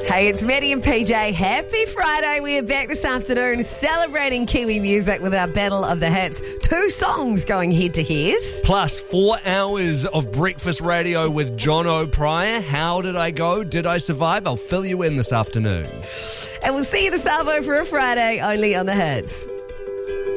Hey, it's Maddie and PJ. Happy Friday. We are back this afternoon celebrating Kiwi music with our Battle of the Hits. 2 songs going head to head. Plus 4 hours of breakfast radio with John O'Pryor. How did I go? Did I survive? I'll fill you in this afternoon. And we'll see you this Arvo for a Friday only on the Hits.